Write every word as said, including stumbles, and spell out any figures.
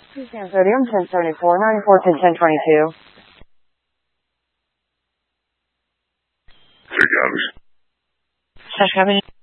Sam sodium, ten seventy-four, ninety-four, ten, ten, twenty-two. Here goes. Sash Cabin.